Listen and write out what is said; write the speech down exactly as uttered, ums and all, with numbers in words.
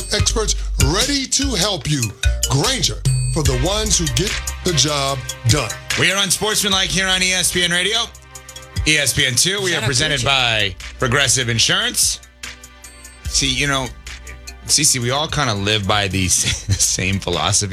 experts ready to help you. Granger, for the ones who get the job done. We are on Sportsmanlike here on E S P N Radio. E S P N two, we Shout are out presented Granger. by Progressive Insurance. See, you know, Cece, we all kind of live by the same philosophy.